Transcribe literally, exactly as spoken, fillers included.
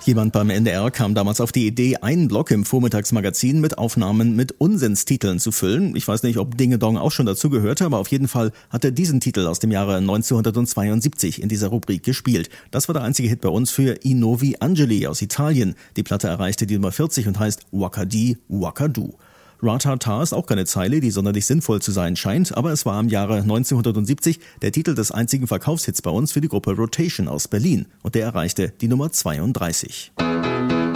Jemand beim N D R kam damals auf die Idee, einen Block im Vormittagsmagazin mit Aufnahmen mit Unsinnstiteln zu füllen. Ich weiß nicht, ob Dinge Dong auch schon dazu gehörte, aber auf jeden Fall hat er diesen Titel aus dem Jahre neunzehnhundertzweiundsiebzig in dieser Rubrik gespielt. Das war der einzige Hit bei uns für I Nuovi Angeli aus Italien. Die Platte erreichte die Nummer vierzig und heißt Wakadi Wakadu. Ra-Ta-Ta ist auch keine Zeile, die sonderlich sinnvoll zu sein scheint, aber es war im Jahre neunzehnhundertsiebzig der Titel des einzigen Verkaufshits bei uns für die Gruppe Rotation aus Berlin und der erreichte die Nummer zweiunddreißig.